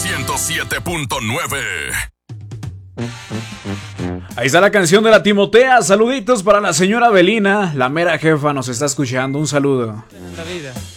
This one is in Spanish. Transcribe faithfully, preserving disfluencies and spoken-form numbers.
ciento siete punto nueve. Ahí está la canción de la Timotea. Saluditos para la señora Belina. La mera jefa nos está escuchando. Un saludo. La vida.